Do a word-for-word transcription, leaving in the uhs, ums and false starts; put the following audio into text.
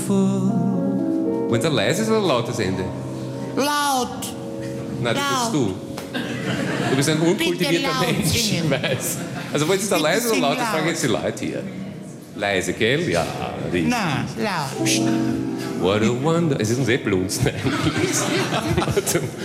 wonderful. Wenn es ein leises oder ein lautes Ende? Laut. Nein, das Laut. bist du. Du bist ein unkultivierter Bitte laut Mensch, ich singen. weiß. Also wolltest du da Bitte leise oder sing laut? Ich laut. frage jetzt die Leute hier. Leise, gell? Ja, richtig. Na, laut. What a wonder... Es ist ein Seeblunzen eigentlich.